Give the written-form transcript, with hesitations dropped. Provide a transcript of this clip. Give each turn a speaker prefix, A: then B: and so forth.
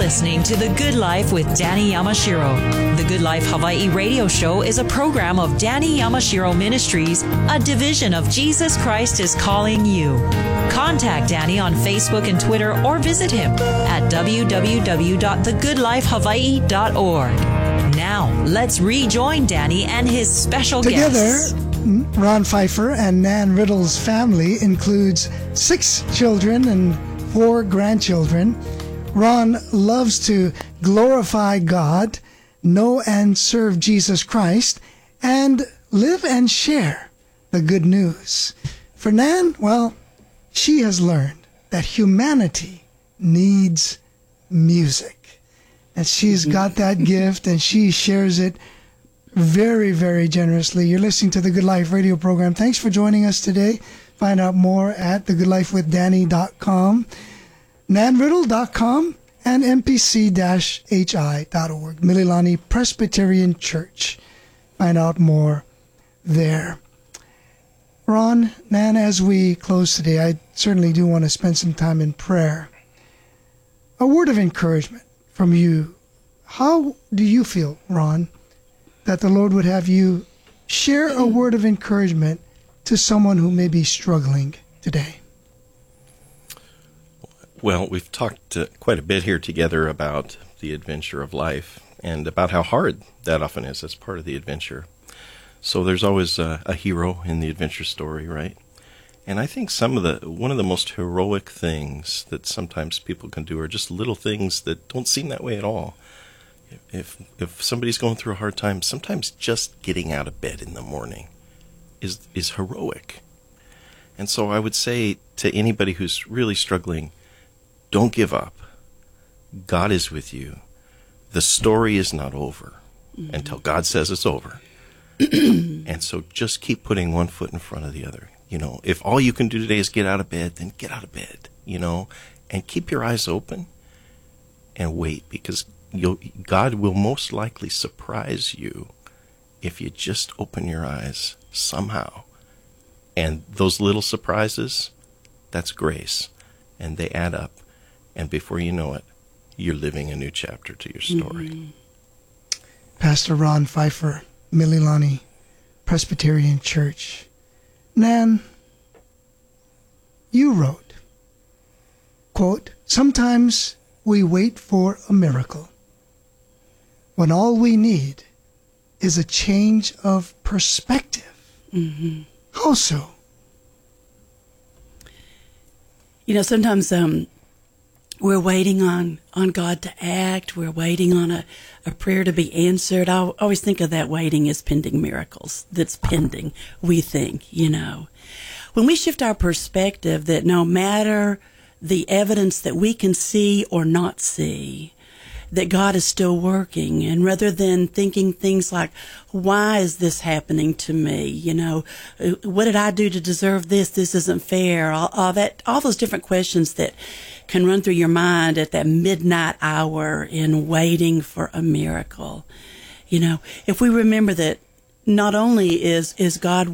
A: listening to The Good Life with Danny Yamashiro. The Good Life Hawaii radio show is a program of Danny Yamashiro Ministries, a division of Jesus Christ is Calling You. Contact Danny on Facebook and Twitter or visit him at www.thegoodlifehawaii.org. Now, let's rejoin Danny and his special guests.
B: Together, Ron Pfeiffer and Nan Riddle's family includes 6 children and 4 grandchildren. Ron loves to glorify God, know and serve Jesus Christ, and live and share the good news. For Nan, well, she has learned that humanity needs music. And she's got that gift, and she shares it very, very generously. You're listening to the Good Life radio program. Thanks for joining us today. Find out more at thegoodlifewithdanny.com, nanriddle.com, and mpc-hi.org. Mililani Presbyterian Church. Find out more there. Ron, Nan, as we close today, I certainly do want to spend some time in prayer. A word of encouragement from you. How do you feel, Ron, that the Lord would have you share a word of encouragement to someone who may be struggling today?
C: Well, we've talked quite a bit here together about the adventure of life and about how hard that often is. That's part of the adventure. So there's always a hero in the adventure story, right? And I think one of the most heroic things that sometimes people can do are just little things that don't seem that way at all. If somebody's going through a hard time, sometimes just getting out of bed in the morning is heroic. And so I would say to anybody who's really struggling, don't give up. God is with you. The story is not over until God says it's over. And so just keep putting one foot in front of the other. You know, if all you can do today is get out of bed, then get out of bed, you know, and keep your eyes open and wait, because God will most likely surprise you if you just open your eyes somehow. And those little surprises, that's grace, and they add up. And before you know it, you're living a new chapter to your story.
B: Pastor Ron Pfeiffer, Mililani Presbyterian Church. Nan, you wrote, quote, "Sometimes we wait for a miracle when all we need is a change of perspective." How so?
D: You know, sometimes we're waiting on God to act. We're waiting on a prayer to be answered. I always think of that waiting as pending miracles. That's pending, we think, you know. When we shift our perspective that no matter the evidence that we can see or not see, that God is still working, and rather than thinking things like, why is this happening to me? You know, what did I do to deserve this? This isn't fair. All those different questions that can run through your mind at that midnight hour in waiting for a miracle. You know, if we remember that not only is God